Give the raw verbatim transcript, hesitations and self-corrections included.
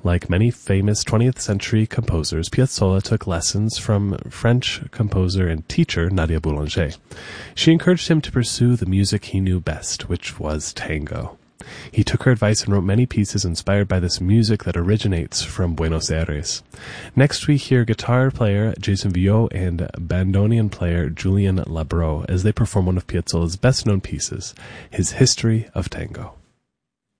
Like many famous twentieth century composers, Piazzolla took lessons from French composer and teacher Nadia Boulanger. She encouraged him to pursue the music he knew best, which was tango. He took her advice and wrote many pieces inspired by this music that originates from Buenos Aires. Next we hear guitar player Jason Viau and bandoneon player Julien Labro as they perform one of Piazzolla's best-known pieces, his History of Tango.